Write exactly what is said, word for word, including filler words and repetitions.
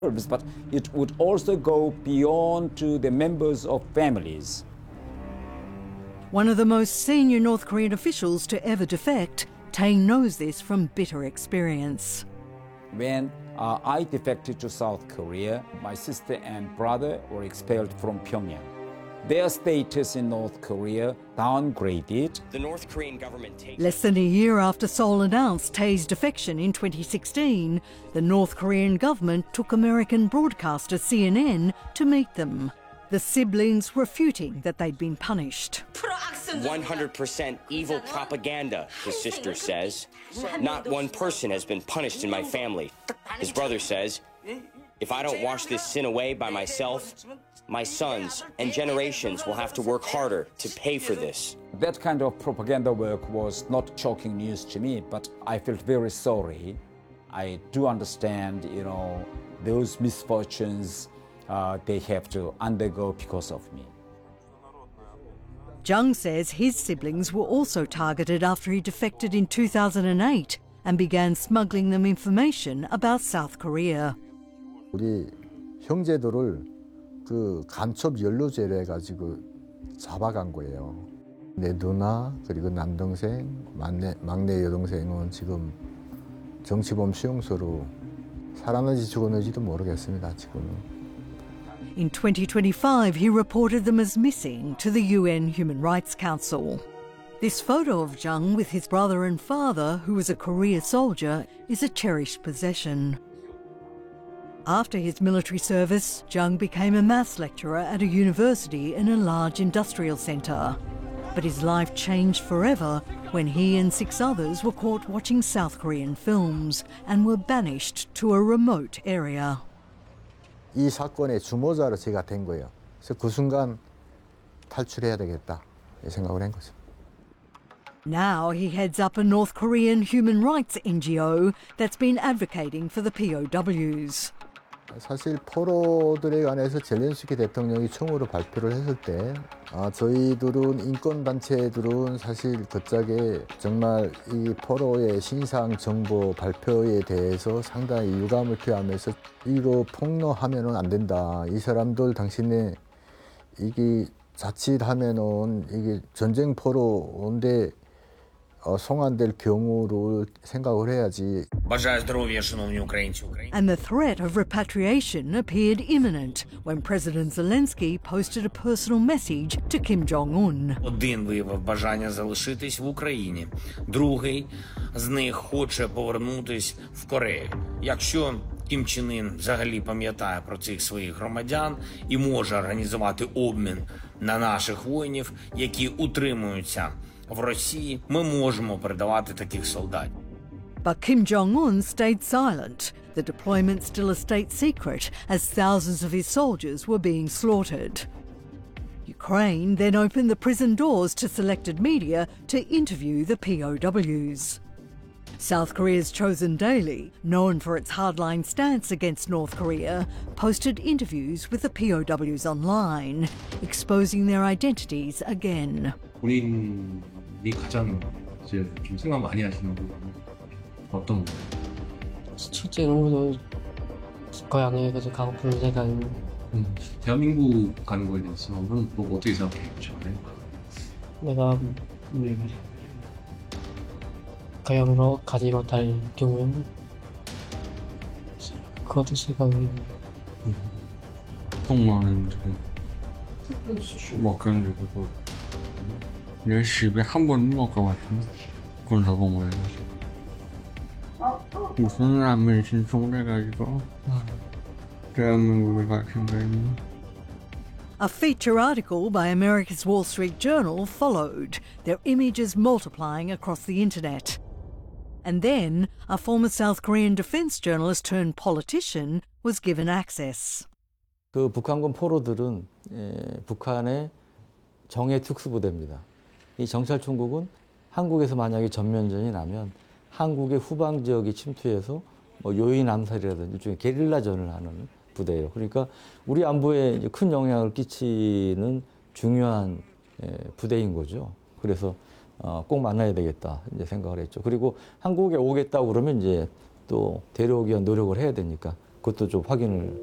but it would also go beyond to the members of families. One of the most senior North Korean officials to ever defect, Tae knows this from bitter experience. When uh, I defected to South Korea, my sister and brother were expelled from Pyongyang. Their status in North Korea downgraded. The North Korean government takes... Less than a year after Seoul announced Tae's defection in twenty sixteen, the North Korean government took American broadcaster C N N to meet them. The siblings refuting that they'd been punished. one hundred percent evil propaganda, his sister says. Not one person has been punished in my family. His brother says, if I don't wash this sin away by myself, my sons and generations will have to work harder to pay for this. That kind of propaganda work was not shocking news to me, but I felt very sorry. I do understand, you know, those misfortunes uh, they have to undergo because of me. Jung says his siblings were also targeted after he defected in two thousand eight and began smuggling them information about South Korea. 우리 형제들을 그 간첩 연루죄로 해가지고 잡아간 거예요. 내 누나 그리고 남동생, 막내, 막내 여동생은 지금 정치범 수용소로 살았는지 죽었는지도 모르겠습니다. 지금은. In twenty twenty-five, he reported them as missing to the U N Human Rights Council. This photo of Jung with his brother and father, who was a Korea soldier, is a cherished possession. After his military service, Jung became a maths lecturer at a university in a large industrial centre. But his life changed forever when he and six others were caught watching South Korean films and were banished to a remote area. 이 사건의 주모자로 제가 된 거예요. 그래서 그 순간 탈출해야 되겠다 이 생각을 한 거죠. Now he heads up a North Korean human rights N G O that's been advocating for the P O Ws. 사실 포로들에 관해서 젤렌스키 대통령이 처음으로 발표를 했을 때 아, 저희들은 인권단체들은 사실 그짝에 정말 이 포로의 신상 정보 발표에 대해서 상당히 유감을 표하면서 이거 폭로하면은 안 된다. 이 사람들 당신의 이게 자칫하면은 이게 전쟁 포로인데 어, 송환될 경우를 생각을 해야지. And the threat of repatriation appeared imminent when President Zelensky posted a personal message to Kim Jong-un. Один виявив бажання залишитись в Україні, другий з них хоче повернутись в Корею. Якщо Кім Чен Ін взагалі пам'ятає про цих своїх громадян і може організувати обмін на наших воїнів, які утримуються в Росії, ми можемо передавати таких солдатів. But Kim Jong-un stayed silent. The deployment still a state secret as thousands of his soldiers were being slaughtered. Ukraine then opened the prison doors to selected media to interview the P O Ws. South Korea's Chosun Daily, known for its hardline stance against North Korea, posted interviews with the P O Ws online, exposing their identities again. 본인이 가장 이제 좀 생각 많이 하시는 부분은 어떤 거예요? 실제 연구도 고향에 계속 가고픈 생각이. 음, 대한민국 가는 거에 대해서 그럼 보고 어떻게 생각해요? 내가 고향으로 가지 못할 경우에는 그것도 생각이. 음, 보통만 먹혀가지고 내 집에 한 번 먹을 것 같은 그런 적응을 무슨 라면이 신청돼가지고 대한민국에 갈 생각입니다. A feature article by America's Wall Street Journal followed, their images multiplying across the internet. And then a former South Korean defense journalist turned politician was given access. 그 북한군 포로들은 에, 북한의 정예 특수부대입니다. 이 정찰총국은 한국에서 만약에 전면전이 나면 한국의 후방 지역이 침투해서 뭐 요인 암살이라든지 일종의 게릴라전을 하는 부대예요. 그러니까 우리 안보에 이제 큰 영향을 끼치는 중요한 에, 부대인 거죠. 그래서 어, 꼭 만나야 되겠다 이제 생각을 했죠. 그리고 한국에 오겠다고 그러면 이제 또 데려오기 위한 노력을 해야 되니까 그것도 좀 확인을